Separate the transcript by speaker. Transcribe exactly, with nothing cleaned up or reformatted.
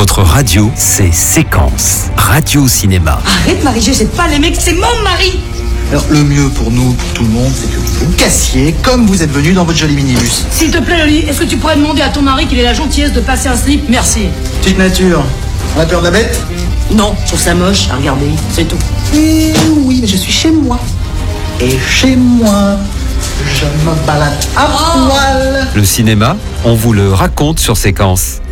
Speaker 1: Votre radio, c'est Séquence. Radio Cinéma.
Speaker 2: Arrête Marie-G, c'est pas les mecs, c'est mon mari.
Speaker 3: Alors le mieux pour nous, pour tout le monde, c'est que vous vous cassiez comme vous êtes venu dans votre joli minibus.
Speaker 2: S'il te plaît Loli, est-ce que tu pourrais demander à ton mari qu'il ait la gentillesse de passer un slip? Merci.
Speaker 3: Petite nature, on a peur de la bête?
Speaker 2: Non, je trouve ça moche à regarder, c'est tout.
Speaker 3: Eh oui, mais je suis chez moi. Et chez moi, je me balade à
Speaker 2: Oh.
Speaker 3: poil.
Speaker 1: Le cinéma, on vous le raconte sur Séquence.